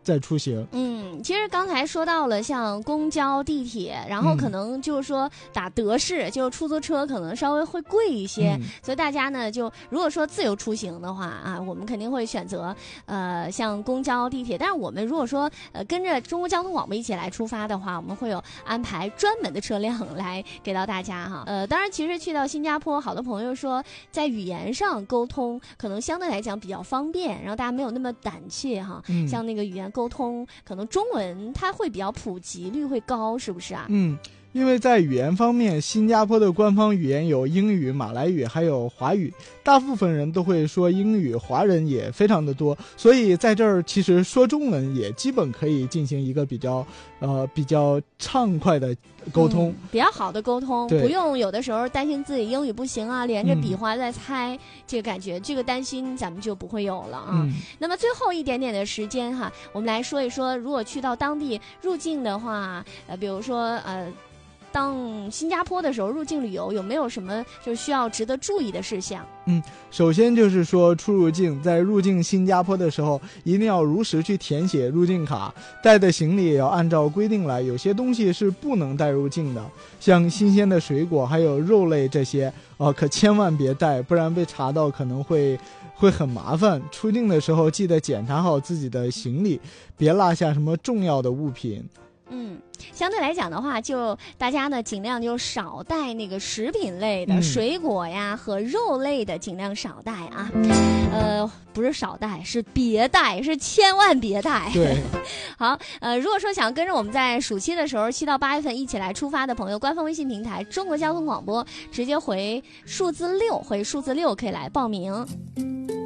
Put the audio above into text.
在出行。 其实刚才说到了像公交、地铁，然后可能就是说打德式，就出租车可能稍微会贵一些，所以大家呢就如果说自由出行的话啊，我们肯定会选择像公交、地铁。但是我们如果说跟着中国交通广播一起来出发的话，我们会有安排专门的车辆来给到大家哈。当然，其实去到新加坡，好多朋友说在语言上沟通可能相对来讲比较方便，然后大家没有那么胆怯哈。像那个语言沟通，可能中文它会比较普及率会高，是不是啊？ 因为在语言方面，新加坡的官方语言有英语、马来语还有华语，大部分人都会说英语，华人也非常的多，所以在这儿其实说中文也基本可以进行一个比较畅快的沟通， 比较好的沟通，不用有的时候担心自己英语不行啊，连着比划在猜，这个感觉，这个担心咱们就不会有了啊。那么最后一点点的时间哈，我们来说一说，如果去到当地入境的话，比如说到新加坡的时候入境旅游有没有什么就需要值得注意的事项？ 首先就是说出入境，在入境新加坡的时候一定要如实去填写入境卡，带的行李也要按照规定来，有些东西是不能带入境的，像新鲜的水果还有肉类这些可千万别带，不然被查到可能会很麻烦。出境的时候记得检查好自己的行李，别落下什么重要的物品。 相对来讲的话，就大家呢尽量就少带那个食品类的、水果呀和肉类的，尽量少带啊。不是少带，是别带，是千万别带。 对， 好，如果说想跟着我们在暑期的时候7到8月份一起来出发的朋友，官方微信平台中国交通广播直接回数字6，回数字6可以来报名。